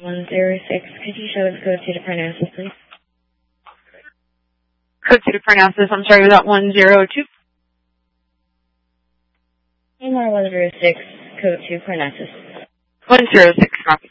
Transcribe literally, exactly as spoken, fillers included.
one zero six. Could you show us code two to Parnassus, please? Code two to Parnassus. I'm sorry, was that one zero two? Amar one zero six, code two Parnassus. one zero six, copy.